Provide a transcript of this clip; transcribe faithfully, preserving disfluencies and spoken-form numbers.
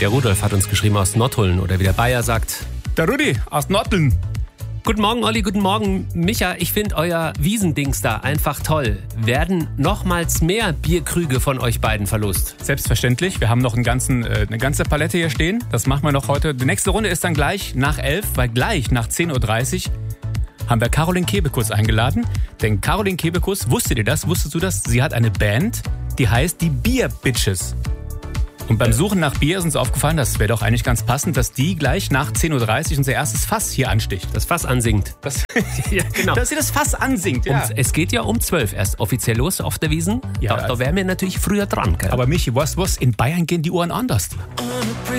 Der Rudolf hat uns geschrieben aus Nottuln oder wie der Bayer sagt. Der Rudi aus Nottuln. Guten Morgen, Olli, guten Morgen, Micha. Ich finde euer Wiesendings da einfach toll. Werden nochmals mehr Bierkrüge von euch beiden Verlust? Selbstverständlich. Wir haben noch einen ganzen, äh, eine ganze Palette hier stehen. Das machen wir noch heute. Die nächste Runde ist dann gleich nach elf, weil gleich nach zehn Uhr dreißig haben wir Caroline Kebekus eingeladen. Denn Caroline Kebekus, wusstet ihr das? Wusstest du das? Sie hat eine Band, die heißt die Beer Bitches. Und beim Suchen nach Bier ist uns aufgefallen, das wäre doch eigentlich ganz passend, dass die gleich nach zehn Uhr dreißig unser erstes Fass hier ansticht. Das Fass ansingt. Das, ja, genau. Dass sie das Fass ansingt, ja. Und es geht ja um zwölf erst offiziell los auf der Wiesn. Ja, da, da wären wir natürlich früher dran. Gell? Aber Michi, was, was? In Bayern gehen die Uhren anders.